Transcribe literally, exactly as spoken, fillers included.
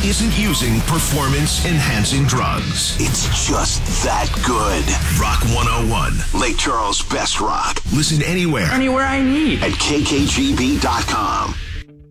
isn't using performance-enhancing drugs. It's just that good. Rock one oh one. Lake Charles' best rock. Listen anywhere. Anywhere I need. At K K G B dot com.